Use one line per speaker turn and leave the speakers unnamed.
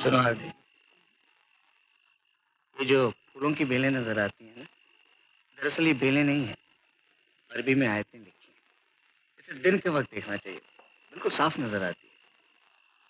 सुनो आरती, ये जो फूलों की बेलें नजर आती हैं ना, दरअसल ये बेलें नहीं है, अरबी में आयतें लिखी हैं। इसे दिन के वक्त देखना चाहिए, बिल्कुल साफ नजर आती है।